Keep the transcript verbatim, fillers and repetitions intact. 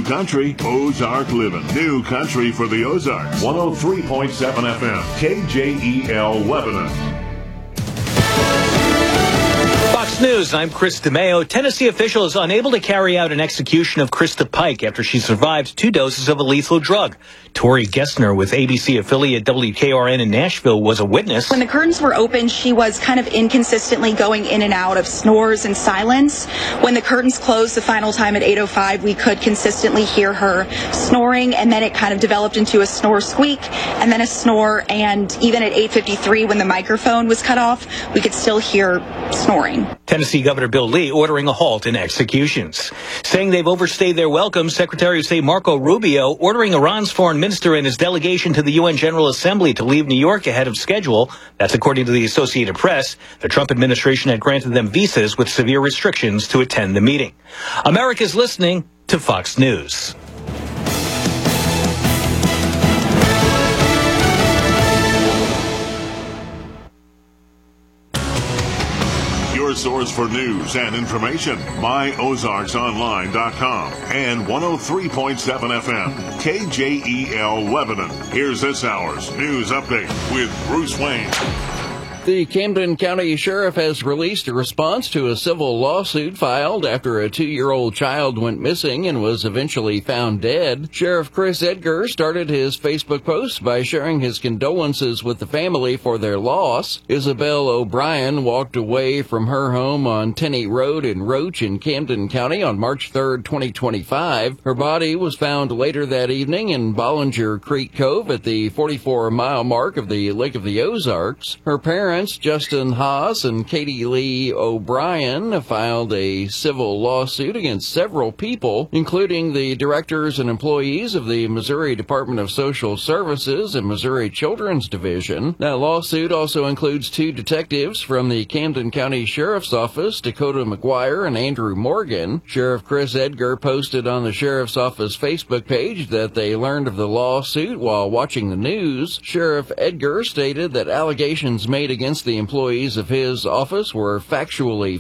country, Ozark living. New country for the Ozarks. one oh three point seven F M, K J E L Lebanon. Fox News, I'm Chris DeMeo. Tennessee officials unable to carry out an execution of Krista Pike after she survived two doses of a lethal drug. Tori Gessner with A B C affiliate W K R N in Nashville was a witness. When the curtains were open, she was kind of inconsistently going in and out of snores and silence. When the curtains closed the final time at eight oh five, we could consistently hear her snoring, and then it kind of developed into a snore squeak, and then a snore, and even at eight fifty-three, when the microphone was cut off, we could still hear snoring. Tennessee Governor Bill Lee ordering a halt in executions. Saying they've overstayed their welcome, Secretary of State Marco Rubio ordering Iran's foreign minister and his delegation to the U N General Assembly to leave New York ahead of schedule. That's according to the Associated Press. The Trump administration had granted them visas with severe restrictions to attend the meeting. America's listening to Fox News. Your source for news and information, my ozarks online dot com and one oh three point seven F M, K J E L Lebanon. Here's this hour's news update with Bruce Wayne. The Camden County Sheriff has released a response to a civil lawsuit filed after a two-year-old child went missing and was eventually found dead. Sheriff Chris Edgar started his Facebook post by sharing his condolences with the family for their loss. Isabel O'Brien walked away from her home on Tenney Road in Roach in Camden County on March third, twenty twenty-five. Her body was found later that evening in Bollinger Creek Cove at the forty-four mile mark of the Lake of the Ozarks. Her parents, Justin Haas and Katie Lee O'Brien, filed a civil lawsuit against several people, including the directors and employees of the Missouri Department of Social Services and Missouri Children's Division. That lawsuit also includes two detectives from the Camden County Sheriff's Office, Dakota McGuire and Andrew Morgan. Sheriff Chris Edgar posted on the Sheriff's Office Facebook page that they learned of the lawsuit while watching the news. Sheriff Edgar stated that allegations made against the employees of his office were factually